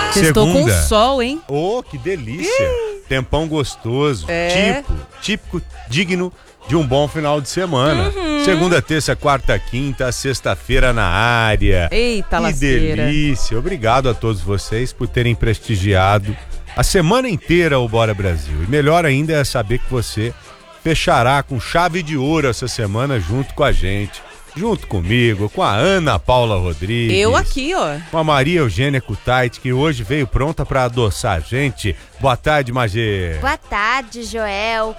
Sextou com Segunda. sol, hein? Oh, que delícia. Tempão gostoso. É. Típico, digno de um bom final de semana. Segunda, terça, quarta, quinta, sexta-feira na área. Eita, que lasqueira. delícia. Obrigado a todos vocês por terem prestigiado a semana inteira o Bora Brasil. E melhor ainda é saber que você fechará com chave de ouro essa semana junto com a gente. Junto comigo, com a Ana Paula Rodrigues. Eu aqui, ó. Com a Maria Eugênia Kutait, que hoje veio pronta para adoçar a gente. Boa tarde, Magê. Boa tarde, Joel.